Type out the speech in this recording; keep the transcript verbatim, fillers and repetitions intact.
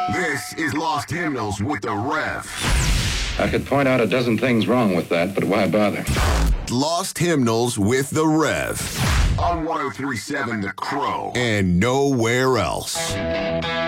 This is Lost Hymnals with the Rev. I could point out a dozen things wrong with that, but why bother? Lost Hymnals with the Rev. On one oh three point seven The Crow. And nowhere else.